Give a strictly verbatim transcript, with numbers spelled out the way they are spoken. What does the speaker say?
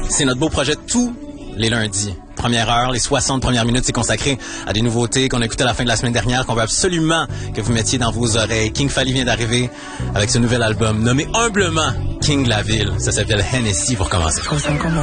C'est notre beau projet tous les lundis. Première heure, les soixante premières minutes, c'est consacré à des nouveautés qu'on a écoutées à la fin de la semaine dernière, qu'on veut absolument que vous mettiez dans vos oreilles. King Fally vient d'arriver avec ce nouvel album nommé humblement King de la Ville. Ça s'appelle Hennessy pour commencer.